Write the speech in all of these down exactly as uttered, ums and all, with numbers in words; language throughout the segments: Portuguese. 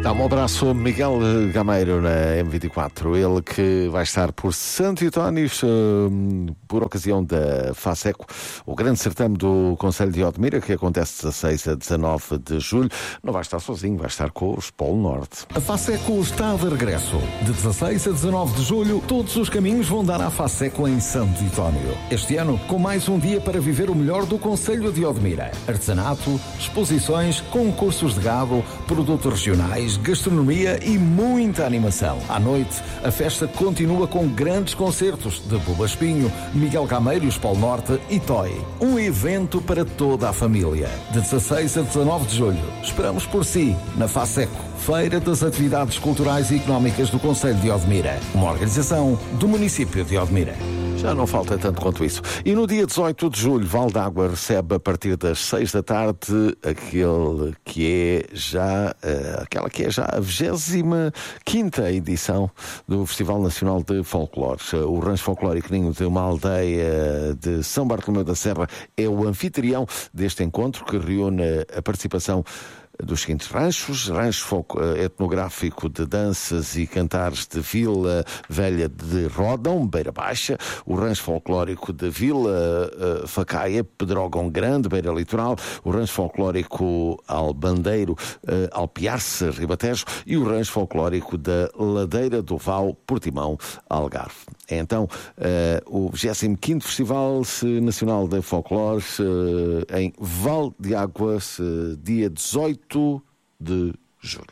Dá um abraço Miguel Gameiro na M vinte e quatro, ele que vai estar por Santo Antónios por ocasião da FASECO, o grande certame do Concelho de Odmira, que acontece de dezasseis a dezanove de julho. Não vai estar sozinho, vai estar com os Polo Norte. A FASECO está de regresso. De dezasseis a dezanove de julho, todos os caminhos vão dar à FASECO em Santo António. Este ano, com mais um dia para viver o melhor do Concelho de Odmira. Artesanato, exposições, concursos de gado, produtos regionais, gastronomia e muita animação. À noite, a festa continua com grandes concertos de Buba Espinho, Miguel Gameiro e os Polo Norte e Toy. Um evento para toda a família. De dezasseis a dezanove de julho, esperamos por si na FASECO, Feira das Atividades Culturais e Económicas do Concelho de Odmira, uma organização do município de Odmira. Já não falta tanto quanto isso. E no dia dezoito de julho, Val d'Água recebe a partir das seis da tarde aquele que é já, uh, aquela que é já a vigésima quinta edição do Festival Nacional de Folclore. O Rancho Folclórico Ninho de uma Aldeia de São Bartolomeu da Serra é o anfitrião deste encontro, que reúne a participação dos seguintes ranchos: rancho etnográfico de danças e cantares de Vila Velha de Rodão, Beira Baixa, o rancho folclórico de Vila uh, Facaia, Pedrógão Grande, Beira Litoral, o rancho folclórico Albandeiro, uh, Alpiarce, Ribatejo, e o rancho folclórico da Ladeira do Val, Portimão, Algarve. É então uh, o vigésimo quinto Festival Nacional de Folclore uh, em Val d'Água, uh, dia dezoito de julho.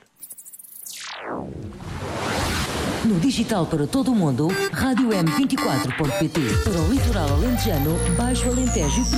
No digital para todo o mundo, rádio m vinte e quatro ponto pt. Para o litoral alentejano, Baixo Alentejo e